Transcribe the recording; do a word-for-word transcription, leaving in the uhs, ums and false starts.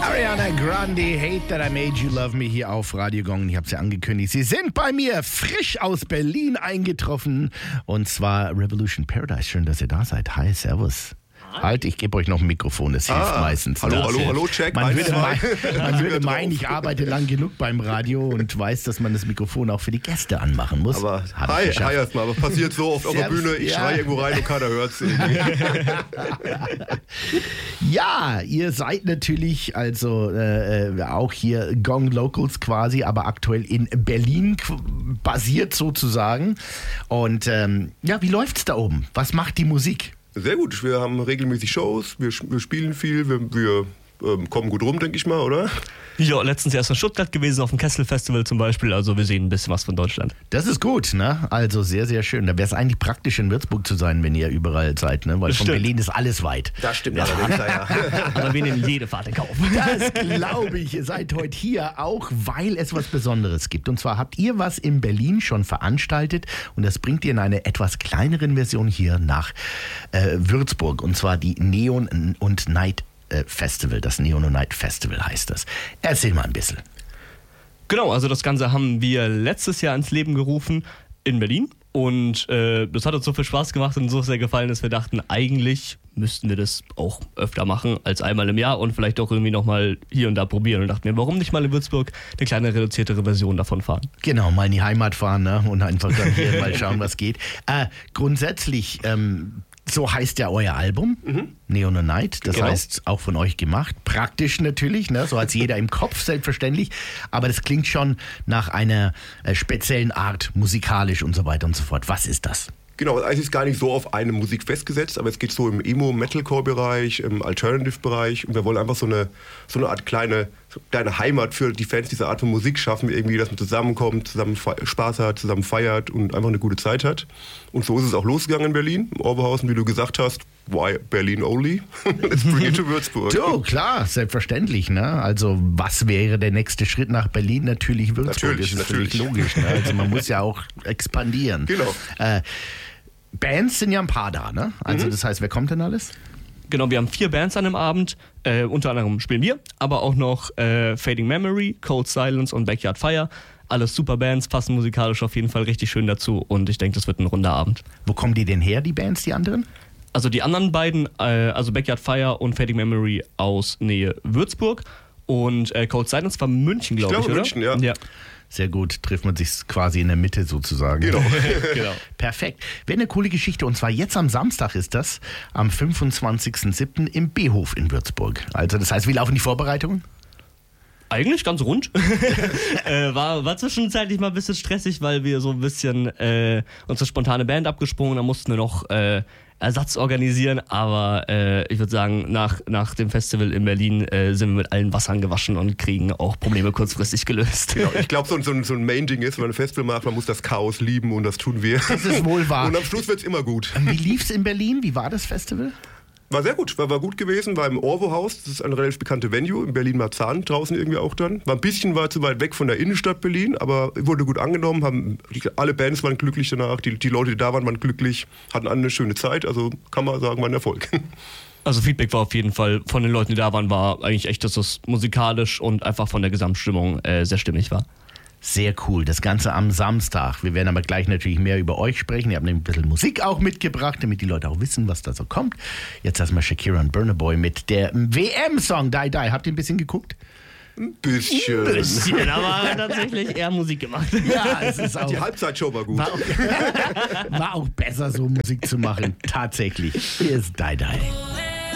Ariana Grande, Hate That I Made You Love Me hier auf Radio Gong. Ich habe es ja angekündigt. Sie sind bei mir frisch aus Berlin eingetroffen. Und zwar Revolution Paradise. Schön, dass ihr da seid. Hi, servus. Halt, ich gebe euch noch ein Mikrofon, das hilft ah, meistens. Hallo, hallo, hallo, check. Man würde, mein, man würde meinen, ich arbeite lang genug beim Radio und weiß, dass man das Mikrofon auch für die Gäste anmachen muss. Aber hi, hi erstmal, aber passiert so oft auf der Bühne, ich ja. schreie irgendwo rein und keiner hört's. Ja, ihr seid natürlich also äh, auch hier Gong Locals quasi, aber aktuell in Berlin basiert sozusagen. Und ähm, ja, wie läuft's da oben? Was macht die Musik? Sehr gut, wir haben regelmäßig Shows, wir, wir spielen viel, wir, wir ähm, kommen gut rum, denke ich mal, oder? Ja, letztens erst in Stuttgart gewesen, auf dem Kessel Festival zum Beispiel, also wir sehen ein bisschen was von Deutschland. Das ist gut, ne? Also sehr, sehr schön. Da wäre es eigentlich praktisch in Würzburg zu sein, wenn ihr überall seid, ne? Weil das von stimmt. Berlin ist alles weit. Das stimmt allerdings, ja. ja. Aber wir nehmen jede Fahrt in Kauf. Das glaube ich. Ihr seid heute hier auch, weil es was Besonderes gibt. Und zwar habt ihr was in Berlin schon veranstaltet und das bringt ihr in einer etwas kleineren Version hier nach äh, Würzburg. Und zwar die Neon und Night Festival, das Neon und Night Festival heißt das. Erzähl mal ein bisschen. Genau, also das Ganze haben wir letztes Jahr ins Leben gerufen in Berlin und äh, das hat uns so viel Spaß gemacht und so sehr gefallen, dass wir dachten, eigentlich müssten wir das auch öfter machen als einmal im Jahr und vielleicht auch irgendwie nochmal hier und da probieren und dachten wir, warum nicht mal in Würzburg eine kleine reduziertere Version davon fahren? Genau, mal in die Heimat fahren, ne? Und einfach dann hier mal schauen, was geht. Äh, grundsätzlich, ähm, so heißt ja euer Album, mhm. Neon und Night. Das genau. heißt, auch von euch gemacht. Praktisch natürlich, ne? So hat es jeder im Kopf, selbstverständlich. Aber das klingt schon nach einer äh, speziellen Art, musikalisch und so weiter und so fort. Was ist das? Genau, es ist gar nicht so auf eine Musik festgesetzt, aber es geht so im Emo-Metalcore-Bereich, im Alternative-Bereich und wir wollen einfach so eine, so eine Art kleine, so kleine Heimat für die Fans dieser Art von Musik schaffen, irgendwie, dass man zusammenkommt, zusammen Spaß hat, zusammen feiert und einfach eine gute Zeit hat. Und so ist es auch losgegangen in Berlin, im Oberhausen, wie du gesagt hast, why Berlin only? Let's bring it to Würzburg. Du, klar, selbstverständlich, ne? Also was wäre der nächste Schritt nach Berlin? Natürlich Würzburg, natürlich, das ist natürlich. völlig logisch, ne? Also man muss ja auch expandieren. Genau. Äh, Bands sind ja ein paar da, ne? Also mhm. das heißt, wer kommt denn alles? Genau, wir haben vier Bands an dem Abend. Äh, unter anderem spielen wir, aber auch noch äh, Fading Memory, Cold Silence und Backyard Fire. Alles super Bands, passen musikalisch auf jeden Fall richtig schön dazu und ich denke, das wird ein runder Abend. Wo kommen die denn her, die Bands, die anderen? Also die anderen beiden, äh, also Backyard Fire und Fading Memory aus Nähe Würzburg und äh, Cold Silence war München, glaube ich, ich glaube, oder? München, ja. ja. Sehr gut, trifft man sich quasi in der Mitte sozusagen. Genau. genau. Perfekt. Wäre eine coole Geschichte und zwar jetzt am Samstag ist das, am fünfundzwanzigsten siebten im B-Hof in Würzburg. Also das heißt, wie laufen die Vorbereitungen? Eigentlich ganz rund. äh, war, war zwischenzeitlich mal ein bisschen stressig, weil wir so ein bisschen äh, unsere spontane Band abgesprungen, da mussten wir noch äh, Ersatz organisieren, aber äh, ich würde sagen, nach, nach dem Festival in Berlin äh, sind wir mit allen Wassern gewaschen und kriegen auch Probleme kurzfristig gelöst. Genau, ich glaube, so, so, so ein Main-Ding ist, wenn man ein Festival macht, man muss das Chaos lieben und das tun wir. Das ist wohl wahr. Und am Schluss wird es immer gut. Wie lief es in Berlin? Wie war das Festival? War sehr gut, war, war gut gewesen, war im Orwo-Haus, das ist eine relativ bekannte Venue, in Berlin-Marzahn draußen irgendwie auch dann. War ein bisschen war zu weit weg von der Innenstadt Berlin, aber wurde gut angenommen, haben, alle Bands waren glücklich danach, die, die Leute, die da waren, waren glücklich, hatten alle eine schöne Zeit, also kann man sagen, war ein Erfolg. Also Feedback war auf jeden Fall von den Leuten, die da waren, war eigentlich echt, dass es musikalisch und einfach von der Gesamtstimmung äh, sehr stimmig war. Sehr cool. Das Ganze am Samstag. Wir werden aber gleich natürlich mehr über euch sprechen. Ihr habt ein bisschen Musik auch mitgebracht, damit die Leute auch wissen, was da so kommt. Jetzt erstmal Shakira und Burna Boy mit der W M-Song Die Die. Habt ihr ein bisschen geguckt? Ein bisschen. Ein bisschen, aber tatsächlich eher Musik gemacht. Ja, es ist auch. Die Halbzeitshow war gut. War auch, war auch besser, so Musik zu machen. Tatsächlich. Hier ist Die Die.